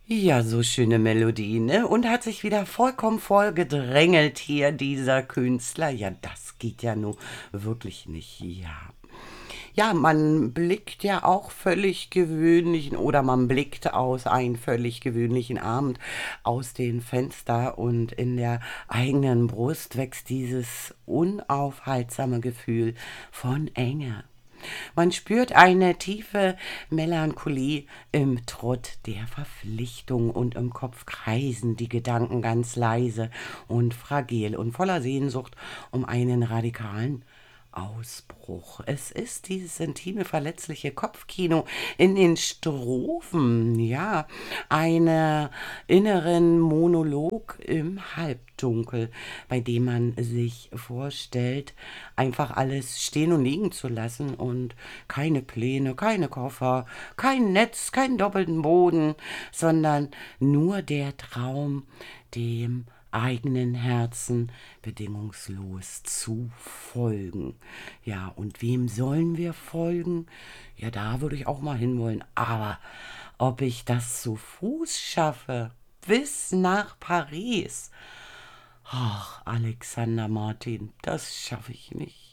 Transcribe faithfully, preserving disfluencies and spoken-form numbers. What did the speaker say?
Ja, so schöne Melodie, ne? Und hat sich wieder vollkommen voll gedrängelt hier, dieser Künstler. Ja, das geht ja nun wirklich nicht. Ja. Ja, man blickt ja auch völlig gewöhnlichen oder man blickt aus einen völlig gewöhnlichen Abend aus den Fenster und in der eigenen Brust wächst dieses unaufhaltsame Gefühl von Enge. Man spürt eine tiefe Melancholie im Trott der Verpflichtung und im Kopf kreisen die Gedanken ganz leise und fragil und voller Sehnsucht um einen radikalen Ausbruch. Es ist dieses intime, verletzliche Kopfkino in den Strophen, ja, eine inneren Monolog im Halbdunkel, bei dem man sich vorstellt, einfach alles stehen und liegen zu lassen und keine Pläne, keine Koffer, kein Netz, keinen doppelten Boden, sondern nur der Traum, dem eigenen Herzen bedingungslos zu folgen. Ja, und wem sollen wir folgen? Ja, da würde ich auch mal hinwollen. Aber ob ich das zu Fuß schaffe, bis nach Paris? Ach, Alexander Martin, das schaffe ich nicht.